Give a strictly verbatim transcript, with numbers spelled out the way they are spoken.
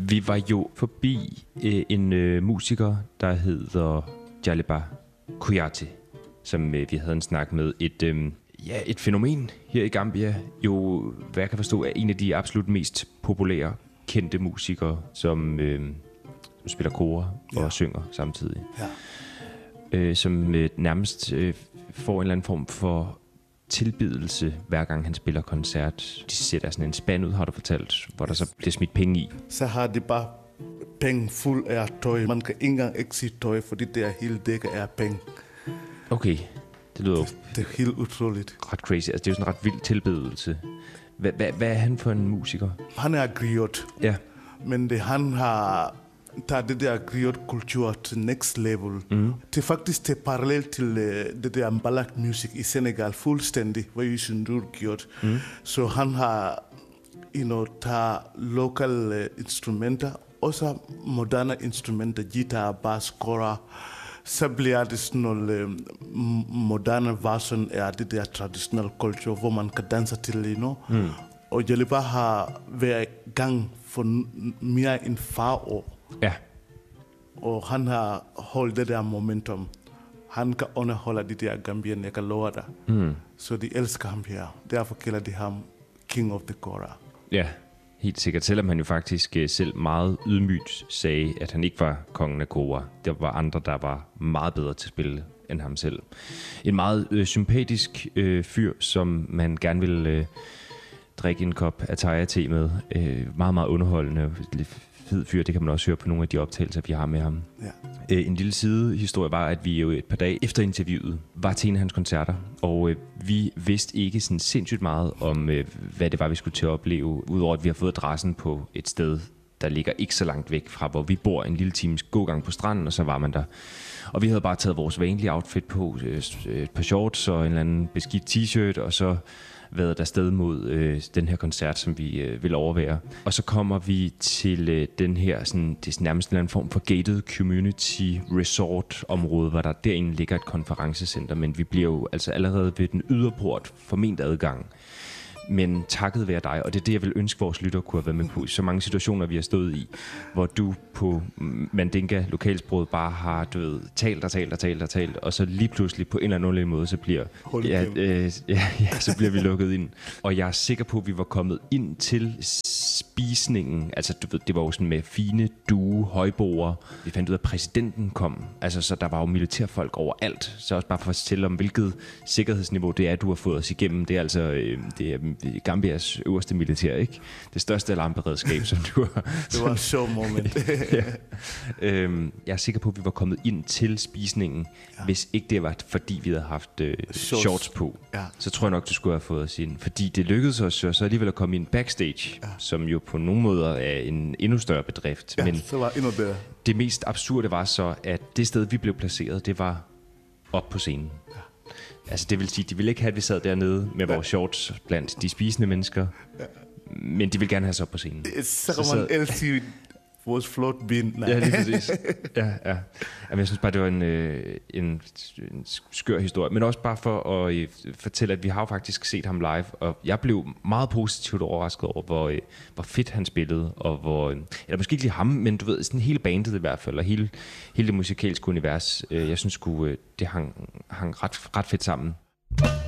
Vi var jo forbi øh, en øh, musiker, der hedder Djaliba Kouyaté, som øh, vi havde en snak med. Et, øh, ja, et fænomen her i Gambia. Jo, hvad jeg kan forstå, er en af de absolut mest populære, kendte musikere, som, øh, som spiller kora og ja. synger samtidig. Ja. Øh, som øh, nærmest øh, får en eller anden form for tilbedelse, hver gang han spiller koncert. De sætter sådan en spand ud, har du fortalt, hvor der så bliver smidt penge i. Så har de bare penge fuld af tøj. Man kan ikke engang ikke sige tøj, fordi det er hele dækket af penge. Okay, det lyder det, det er helt utroligt. Ret crazy. Altså, det er jo sådan en ret vild tilbedelse. Hvad, hvad, hvad er han for en musiker? Han er griot. Ja. Men det, han har taget det der griot-kultur til next level. Mm. Det er faktisk til parallel til uh, det der mbalak music i Senegal fuldstændig, hvor I synes, du gjort. Mm. Så han har you know, taget lokale uh, instrumenter, også moderne instrumenter, guitar, bass, kora. Så bliver det sådan nogle uh, moderne version af det der traditionelle kultur, hvor man kan danse til, you know? Mm. Og Djaliba har været i gang for mere end fyrre år. Ja. Og han har holdt det der momentum. Han kan underholde de der Gambien, jeg kan love dig. Mm. Så de elsker ham her. Derfor kalder de ham King of the Kora. Ja, helt sikkert. Selvom han jo faktisk selv meget ydmygt sagde, at han ikke var kongen af kora. Der var andre, der var meget bedre til at spille end ham selv. En meget øh, sympatisk øh, fyr, som man gerne vil øh, drikke en kop Ataya-te med. Øh, meget, meget underholdende. Fed fyr, det kan man også høre på nogle af de optagelser, vi har med ham. Ja. Øh, en lille sidehistorie var, at vi jo et par dage efter interviewet var til en af hans koncerter, og øh, vi vidste ikke sådan sindssygt meget om, øh, hvad det var, vi skulle til at opleve, udover at vi har fået adressen på et sted, der ligger ikke så langt væk fra, hvor vi bor, en lille times gågang på stranden, og så var man der. Og vi havde bare taget vores vanlige outfit på, øh, et par shorts og en eller anden beskidt t-shirt, og så været der sted mod øh, den her koncert, som vi øh, vil overvære. Og så kommer vi til øh, den her, sådan, det er nærmest en eller anden form for gated community resort område, hvor der derinde ligger et konferencecenter, men vi bliver jo altså allerede ved den yderport forment adgang. Men takket være dig, og det er det, jeg vil ønske, vores lytter kunne have været med på, i så mange situationer, vi har stået i, hvor du på Mandinka lokalsproget bare har, du ved, talt og talt og talt og talt, og så lige pludselig på en eller anden måde, så bliver, ja, øh, ja, ja, så bliver vi lukket ind. Og jeg er sikker på, at vi var kommet ind til spisningen, altså du ved, det var jo sådan med fine due, højboer. Vi fandt ud af, at præsidenten kom, altså så der var jo militærfolk overalt, så også bare for at fortælle om, hvilket sikkerhedsniveau det er, du har fået os igennem. Det er altså, øh, det er Gambias øverste militær, ikke? Det største alarmberedskab, som du har. Det var en sjov moment. Ja. Øhm, jeg er sikker på, at vi var kommet ind til spisningen, ja. Hvis ikke det var, fordi vi havde haft øh, shorts. shorts på. Ja. Så tror jeg nok, du skulle have fået os ind. Fordi det lykkedes os jo så alligevel at komme ind backstage, ja. Som jo på nogle måder er en endnu større bedrift. Ja, men så var endnu bedre. Det mest absurde var så, at det sted, vi blev placeret, det var op på scenen. Ja. Altså det vil sige, de ville ikke have, at vi sad dernede med ja. vores shorts blandt de spisende mennesker, ja. Men de vil gerne have os op på scenen. Så kan man altid vores flot bind. Ja, lige præcis. Ja, ja. Jamen, jeg synes bare, det var en, øh, en, en skør historie. Men også bare for at øh, fortælle, at vi har jo faktisk set ham live, og jeg blev meget positivt overrasket over, hvor, øh, hvor fedt han spillede, og hvor, øh, eller måske ikke lige ham, men du ved, sådan hele bandet i hvert fald, og hele, hele det musikalske univers. Øh, jeg synes sgu, øh, det hang, hang ret, ret fedt sammen.